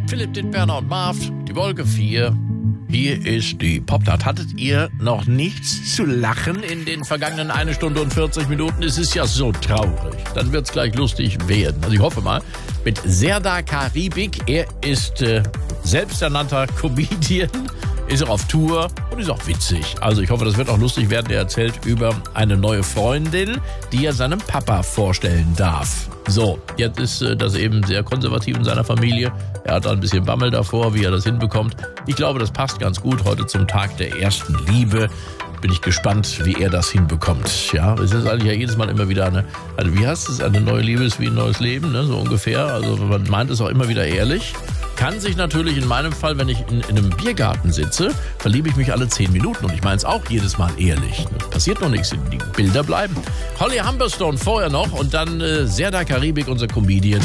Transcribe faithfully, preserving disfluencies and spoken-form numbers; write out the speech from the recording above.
Philipp Dittberner und Marv, die Wolke vier. Hier ist die Popnacht. Hattet ihr noch nichts zu lachen in den vergangenen eine Stunde und vierzig Minuten? Es ist ja so traurig. Dann wird's gleich lustig werden. Also ich hoffe mal, mit Serdar Karibik. Er ist äh, selbsternannter Comedian, ist auch auf Tour und ist auch witzig. Also ich hoffe, das wird auch lustig werden. Er erzählt über eine neue Freundin, die er seinem Papa vorstellen darf. So, jetzt ist äh, das eben sehr konservativ in seiner Familie. Er hat da ein bisschen Bammel davor, wie er das hinbekommt. Ich glaube, das passt ganz gut heute zum Tag der ersten Liebe. Bin ich gespannt, wie er das hinbekommt. Ja, es ist eigentlich ja jedes Mal immer wieder eine, also wie heißt es, eine neue Liebe ist wie ein neues Leben, ne? So ungefähr. Also man meint es auch immer wieder ehrlich. Kann sich natürlich in meinem Fall, wenn ich in, in einem Biergarten sitze, verliebe ich mich alle zehn Minuten und ich meine es auch jedes Mal ehrlich. Das passiert noch nichts, die Bilder bleiben. Holly Humberstone vorher noch und dann äh, Serdar Karibik, unser Comedian.